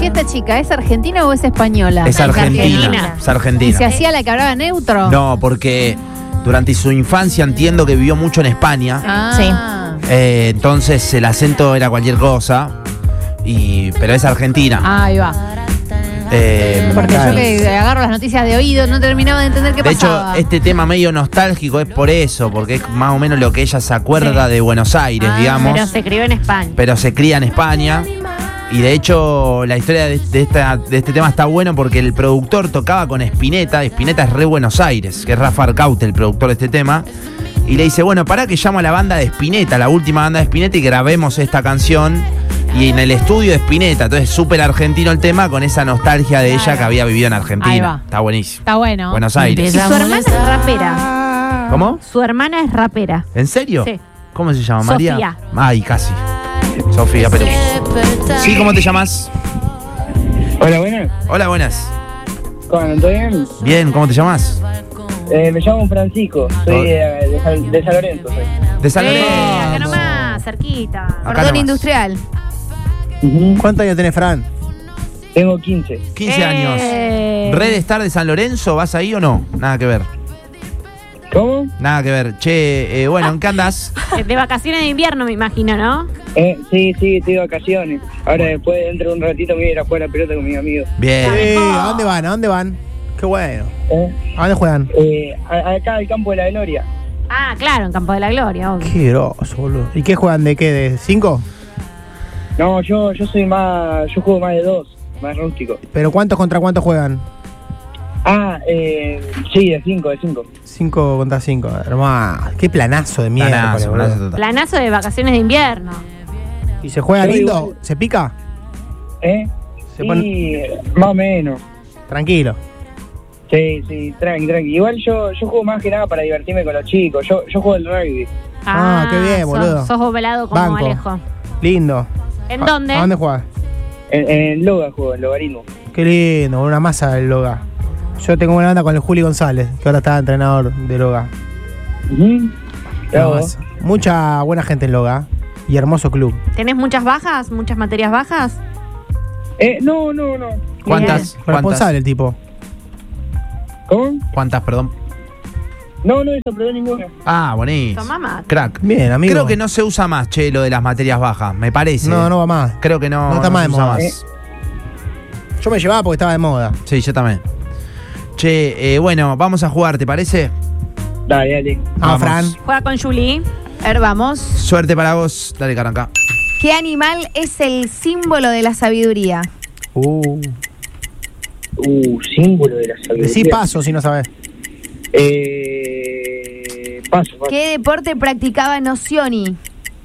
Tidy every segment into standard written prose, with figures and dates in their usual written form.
¿Y esta chica es argentina o es española? Es argentina. Es argentina. ¿Y se hacía la que hablaba neutro? No, porque durante su infancia entiendo que vivió mucho en España. Entonces el acento era cualquier cosa. Pero es argentina. Ahí va. Porque yo que agarro las noticias de oído no terminaba de entender qué pasaba. De hecho, este tema medio nostálgico es por eso, porque es más o menos lo que ella se acuerda de Buenos Aires, digamos. Pero se crió en España. Pero se cría en España. Y de hecho, la historia de este tema está bueno porque el productor tocaba con Spinetta. Spinetta es re Buenos Aires, que es Rafa Arcaute, el productor de este tema. Y le dice, bueno, pará que llamo a la banda de Spinetta, la última banda de Spinetta, y grabemos esta canción. Y en el estudio de Spinetta, entonces súper argentino el tema, con esa nostalgia de ella que había vivido en Argentina. Ahí va. Está buenísimo. Está bueno. Buenos Aires. Y su hermana es rapera. ¿Cómo? Su hermana es rapera. ¿En serio? Sí. ¿Cómo se llama, María? Sofía. Ay, casi. Sofía, pero... Sí, ¿cómo te llamas? Hola, buenas. Hola, buenas. ¿Cómo andan? ¿Todo bien? Bien, ¿cómo te llamas? Me llamo Francisco, soy de San Lorenzo. De San Lorenzo. Acá nomás, cerquita. Cordón nomás. industrial. ¿Cuántos años tenés, Fran? Tengo 15. 15 años. ¿Red Star de San Lorenzo? ¿Vas ahí o no? Nada que ver. ¿Cómo? Nada que ver. Che, bueno, ¿en qué andás? De vacaciones de invierno, me imagino, ¿no? Sí, estoy de vacaciones. Ahora después, dentro de un ratito, me voy a ir a jugar a la pelota con mis amigos. Bien. ¿A dónde van? ¿A dónde van? Qué bueno. ¿A dónde juegan? Acá, al campo de la Gloria. Ah, claro, en Campo de la Gloria, obvio. Qué groso, boludo. ¿Y qué juegan? ¿De qué? ¿De 5? No, yo soy más... Yo juego más de 2, más rústico. ¿Pero cuántos contra cuántos juegan? Sí, de 5, de 5. 5 contra 5. Hermano, qué planazo de mierda. Planazo de vacaciones de invierno. ¿Y se juega Yo lindo? igual. ¿Se pica? Sí, más o menos. Tranquilo. Sí, tranqui. Igual yo juego más que nada para divertirme con los chicos. Yo juego al rugby. Qué bien, boludo. Sos volado como Banco. Alejo. Lindo. ¿En dónde? ¿A dónde juegas? En Loga juego, en Logaritmo. Qué lindo, una masa del Loga. Yo tengo una banda con el Juli González, que ahora está entrenador de Loga. Una masa. Mucha buena gente en Loga y hermoso club. ¿Tenés muchas bajas? ¿Muchas materias bajas? No. ¿Cuántas? Responsable el tipo. ¿Cómo? ¿Cuántas, perdón? No desaprobé ninguna. Ah, bonito. Tomá mate. Crack. Bien, amigo. Creo que no se usa más, che, lo de las materias bajas, me parece. No va más. Creo que no está más se de usa moda. más. Yo me llevaba porque estaba de moda. Sí, yo también. Che, bueno, vamos a jugar, ¿te parece? Dale. Vamos, Fran. Juega con Julie. A ver, vamos. Suerte para vos. Dale, Caranca. ¿Qué animal es el símbolo de la sabiduría? Símbolo de la sabiduría. Decí paso si no sabes. Paso. ¿Qué deporte practicaba Nocioni?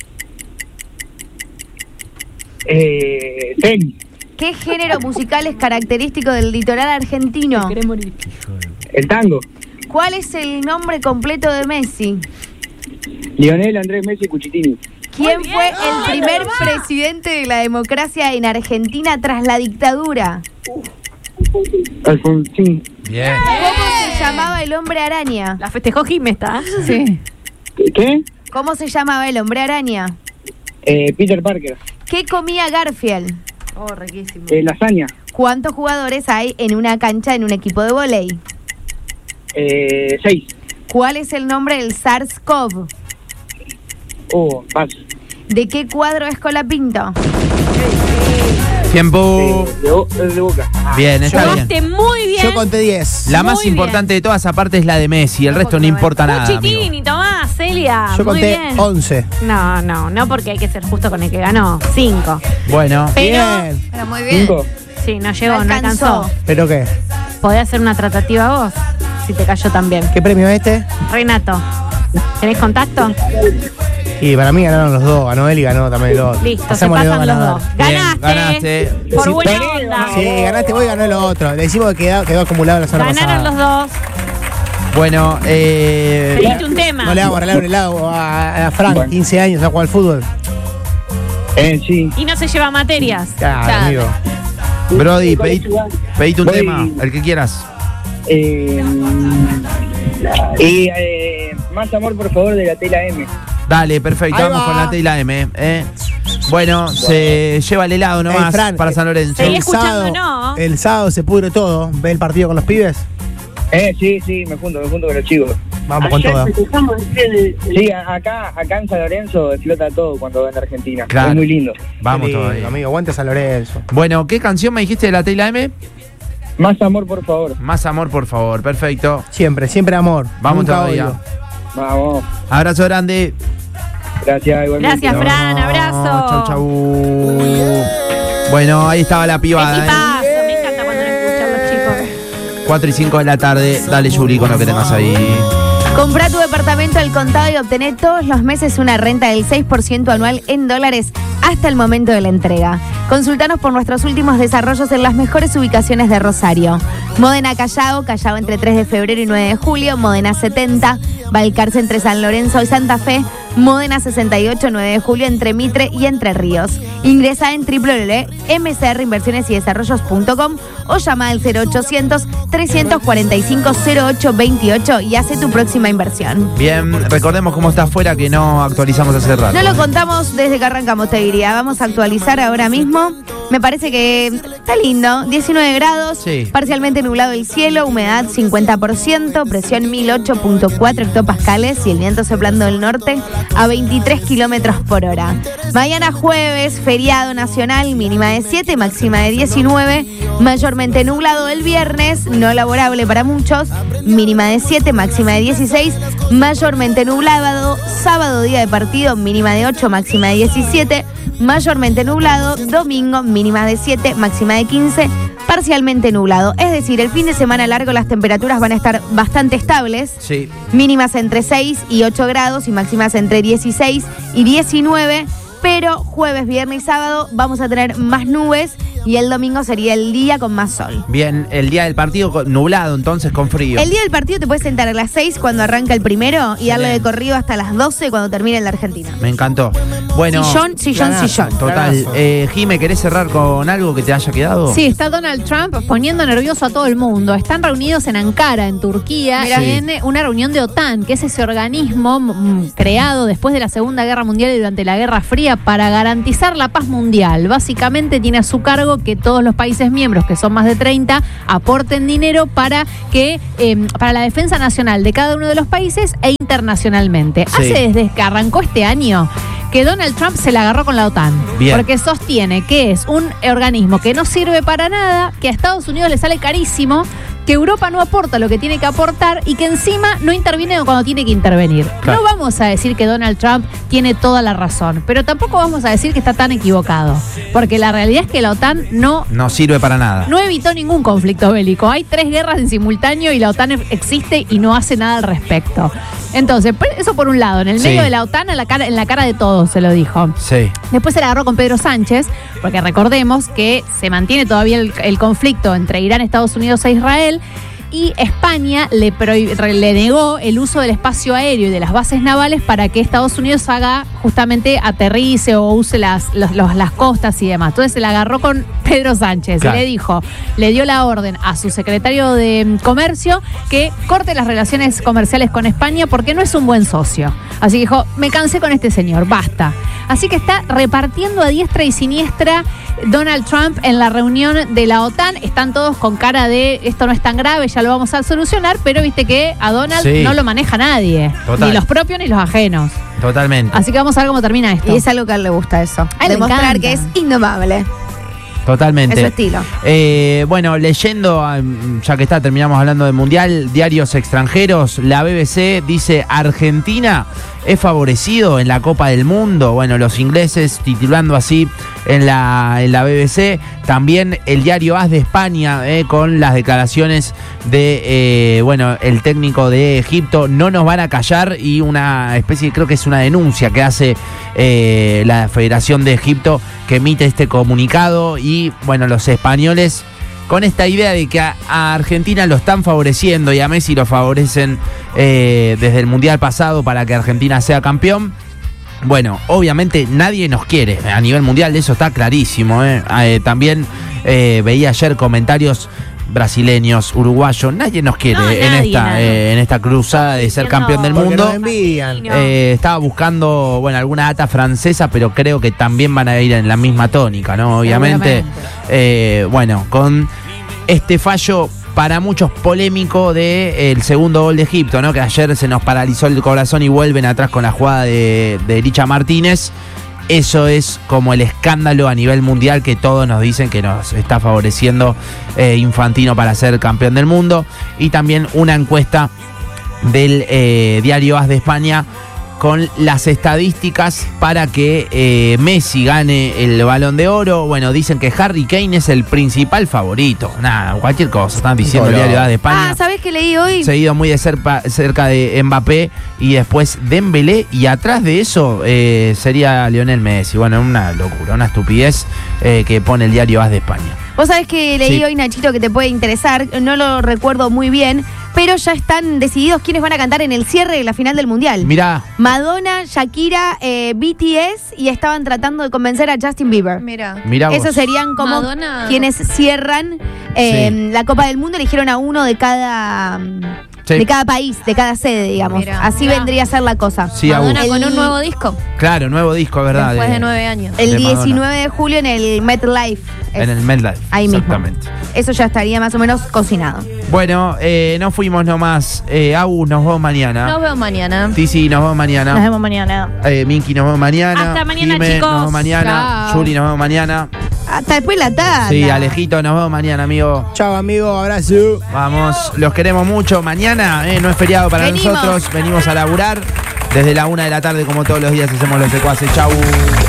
Tenis. ¿Qué género musical es característico del litoral argentino? El tango. ¿Cuál es el nombre completo de Messi? Lionel Andrés Messi Cuchitini. ¿Quién fue el primer presidente de la democracia en Argentina tras la dictadura? Alfonsín. Bien. ¿Cómo se llamaba el hombre araña? La festejó Jimesta. Sí. ¿Qué? ¿Cómo se llamaba el hombre araña? Peter Parker. ¿Qué comía Garfield? Oh, riquísimo. Lasaña. ¿Cuántos jugadores hay en una cancha en un equipo de vóley? 6. ¿Cuál es el nombre del SARS-CoV? Paso. ¿De qué cuadro es Colapinto? Tiempo. De Boca. Bien, está bien. Jugaste muy bien. Yo conté 10. La más Muy importante de todas, aparte, es la de Messi. El resto no importa nada. amigo. Cuchitini, Tomás, Celia. Yo muy conté bien. 11. No, porque hay que ser justo con el que ganó. 5. Bueno. Pero, Bien. Pero muy bien. 5. sí, no llegó, no Alcanzó. alcanzó. ¿Pero qué? Podés hacer una tratativa vos, si te cayó también. ¿Qué premio es este? Renato, ¿tenés contacto? Y para mí ganaron los dos. Ganó él y ganó también el otro. Listo, se Hacemos pasan los ganadores. dos. Bien, Ganaste. ganaste. Por Sí, buena pero- onda. Sí, ganaste vos y ganó el otro. Le decimos que quedó acumulado la semana Ganaron pasada. los dos. Bueno, Pediste un tema. No le vamos a regalar un helado a Frank, Bueno. 15 años, a jugar al fútbol. Sí. Y no se lleva materias. Claro, Claro. amigo. Brody, pedite un Voy- tema, el que quieras. Más amor, por favor, de la Tela M. Dale, perfecto, Ahí vamos va. con la Tela M. Bueno, se lleva el helado nomás Fran, para San Lorenzo. Seguí escuchando, ¿no? El sábado se pudre todo. ¿Ve el partido con los pibes? Sí, me junto con los chicos. Vamos con todo. Sí, acá en San Lorenzo explota todo cuando van a Argentina. Claro. Es muy lindo. Vamos Qué lindo, todavía. amigo, aguante San Lorenzo. Bueno, ¿qué canción me dijiste de la Tela M? Más amor, por favor. Más amor, por favor. Perfecto. Siempre amor. Vamos Nunca todavía. odio. Vamos. Abrazo grande. Gracias, igualmente. Gracias, Fran. Abrazo. Chau. Bueno, ahí estaba la pibada. Equipazo, me encanta cuando lo escuchan los chicos. 4 y 5 de la tarde. Dale, Yuri, con lo que tengas ahí. Comprá tu departamento al contado y obtené todos los meses una renta del 6% anual en dólares hasta el momento de la entrega. Consultanos por nuestros últimos desarrollos en las mejores ubicaciones de Rosario. Módena Callao entre 3 de febrero y 9 de julio, Módena 70, Balcarce entre San Lorenzo y Santa Fe, Módena 68, 9 de julio entre Mitre y Entre Ríos. Ingresa en www.mcrinversionesyDesarrollos.com o llama al 0800-345-0828 y hace tu próxima inversión. Bien, recordemos cómo está afuera que no actualizamos hace rato. No lo contamos desde que arrancamos, te diría. Vamos a actualizar ahora mismo. Me parece que está lindo. 19 grados, Sí. parcialmente nublado el cielo, humedad 50%, presión 1008.4 hectopascales y el viento soplando del norte a 23 kilómetros por hora. Mañana jueves, feriado nacional, mínima de 7, máxima de 19, mayormente nublado el viernes, no laborable para muchos, mínima de 7, máxima de 16, mayormente nublado, sábado día de partido, mínima de 8, máxima de 17, mayormente nublado, domingo mínima de 7, máxima de 15, parcialmente nublado. Es decir, el fin de semana largo las temperaturas van a estar bastante estables, Sí. mínimas entre 6 y 8 grados y máximas entre 16 y 19, pero jueves, viernes y sábado vamos a tener más nubes y el domingo sería el día con más sol. Bien, el día del partido nublado, entonces con frío. El día del partido te puedes sentar a las 6 cuando arranca el primero y darle de corrido hasta las 12 cuando termine el de Argentina. Me encantó. Bueno, Sillón. total. Jime, ¿querés cerrar con algo que te haya quedado? Sí, está Donald Trump poniendo nervioso a todo el mundo. Están reunidos en Ankara, en Turquía, Mirá. en una reunión de OTAN, que es ese organismo creado después de la Segunda Guerra Mundial y durante la Guerra Fría para garantizar la paz mundial. Básicamente tiene a su cargo que todos los países miembros, que son más de 30, aporten dinero para la defensa nacional de cada uno de los países e internacionalmente. Sí. Hace desde que arrancó este año que Donald Trump se la agarró con la OTAN. Bien. Porque sostiene que es un organismo que no sirve para nada, que a Estados Unidos le sale carísimo, que Europa no aporta lo que tiene que aportar y que encima no interviene cuando tiene que intervenir. Claro. No vamos a decir que Donald Trump tiene toda la razón, pero tampoco vamos a decir que está tan equivocado. Porque la realidad es que la OTAN no sirve para nada. no evitó ningún conflicto bélico. Hay 3 guerras en simultáneo y la OTAN existe y no hace nada al respecto. Entonces, eso por un lado, en el Sí. medio de la OTAN, en la cara de todos se lo dijo. Sí. Después se la agarró con Pedro Sánchez, porque recordemos que se mantiene todavía el conflicto entre Irán, Estados Unidos e Israel. Y España le negó el uso del espacio aéreo y de las bases navales para que Estados Unidos haga justamente aterrice o use las costas y demás. Entonces se la agarró con Pedro Sánchez. Claro. Y le dio la orden a su secretario de Comercio que corte las relaciones comerciales con España porque no es un buen socio. Así que dijo, me cansé con este señor, basta. Así que está repartiendo a diestra y siniestra Donald Trump en la reunión de la OTAN. Están todos con cara de esto no es tan grave, ya lo vamos a solucionar, pero viste que a Donald Sí. no lo maneja nadie. Total. Ni los propios ni los ajenos. Totalmente. Así que vamos a ver cómo termina esto. Y es algo que a él le gusta eso. A él le Demostrar encanta. que es indomable. Totalmente. Es su estilo. Bueno, leyendo, ya que terminamos hablando del Mundial, diarios extranjeros, la BBC dice Argentina es favorecido en la Copa del Mundo. Bueno, los ingleses titulando así en la BBC. También el diario AS de España con las declaraciones de, el técnico de Egipto. No nos van a callar y una especie, creo que es una denuncia que hace la Federación de Egipto que emite este comunicado y, bueno, los españoles con esta idea de que a Argentina lo están favoreciendo y a Messi lo favorecen desde el Mundial pasado para que Argentina sea campeón. Bueno, obviamente nadie nos quiere a nivel mundial, eso está clarísimo. También veía ayer comentarios brasileños, uruguayos, nadie nos quiere No, nadie. en esta cruzada de ser campeón del Porque mundo. nos envían. Estaba buscando, bueno, alguna data francesa, pero creo que también van a ir en la misma tónica, ¿no? Obviamente. Bueno, con este fallo para muchos polémico del segundo gol de Egipto, ¿no? Que ayer se nos paralizó el corazón y vuelven atrás con la jugada de Licha Martínez. Eso es como el escándalo a nivel mundial que todos nos dicen que nos está favoreciendo Infantino para ser campeón del mundo. Y también una encuesta del diario AS de España con las estadísticas para que Messi gane el Balón de Oro. Bueno, dicen que Harry Kane es el principal favorito. Nada, cualquier cosa, están diciendo el diario AS de España. ¿Sabés qué leí hoy? Seguido muy de cerca de Mbappé y después Dembélé, y atrás de eso sería Lionel Messi. Bueno, una locura, una estupidez que pone el diario AS de España. Vos sabés que leí Sí. hoy, Nachito, que te puede interesar, no lo recuerdo muy bien, pero ya están decididos quiénes van a cantar en el cierre de la final del Mundial. Mirá, Madonna, Shakira, BTS, y estaban tratando de convencer a Justin Bieber. Mira. mirá vos. Esos serían como Madonna. quienes cierran Sí. la Copa del Mundo. Eligieron a uno de cada Sí. de cada país, de cada sede, digamos. Mirá. Así Mirá. vendría a ser la cosa. Sí, Madonna Agus. con un nuevo disco. Claro, nuevo disco, ¿verdad? Después de 9 años. El de Madonna. 19 de julio en el MetLife. En el MetLife. Ahí mismo. Exactamente. Eso ya estaría más o menos cocinado. Bueno, no fuimos nomás. Agus, nos vemos mañana. Nos vemos mañana. Tizi, nos vemos mañana. Nos vemos mañana. Minky, nos vemos mañana. Hasta mañana, Jime, chicos. Nos vemos mañana. Chao. Yuri, nos vemos mañana. Hasta después de la tarde. Sí, Alejito, nos vemos mañana, amigo. Chao, amigo, abrazo. Vamos, los queremos mucho. Mañana no es feriado para Venimos. nosotros. Venimos a laburar desde la 1 de la tarde, como todos los días hacemos los secuaces. Chau.